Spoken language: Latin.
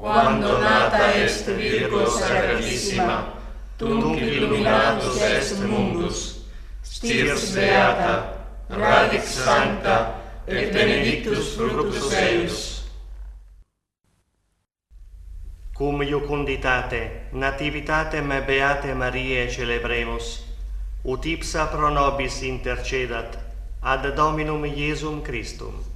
quando nata est Virgo Sacratissima, tunc illuminatus est mundus, stirs beata, radix sancta, et benedictus fructus eius. Cum iucunditate, nativitatem Beate Mariae celebremus, ut ipsa pro nobis intercedat, ad Dominum Iesum Christum.